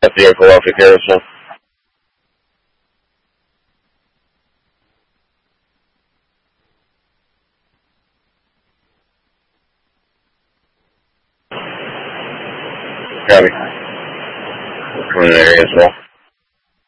vehicle off of Harrison. Copy. Come in the area as well.